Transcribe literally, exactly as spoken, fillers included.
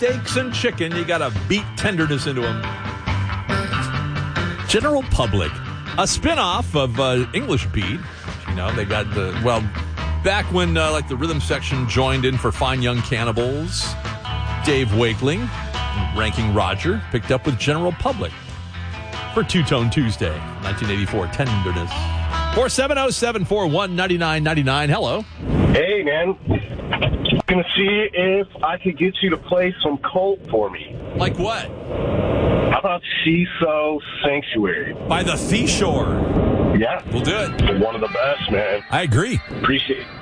steaks and chicken, you got to beat tenderness into them. General Public, a spinoff of uh, English Beat. You know, they got the, well, back when uh, like the rhythm section joined in for Fine Young Cannibals, Dave Wakeling, Ranking Roger, picked up with General Public for Two Tone Tuesday, nineteen eighty-four, Tenderness. four seven zero, seven four one, nine nine nine nine. Hello. Hey, man. I'm going to see if I could get you to play some Cult for me. Like what? How about Seesaw Sanctuary? By the Seashore. Yeah. We'll do it. One of the best, man. I agree. Appreciate it.